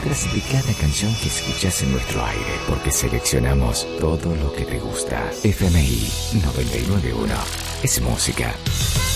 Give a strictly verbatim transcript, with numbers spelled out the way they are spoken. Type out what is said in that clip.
letras de cada canción que escuchas en nuestro aire, porque seleccionamos todo lo que te gusta. F M I noventa y nueve punto uno es música.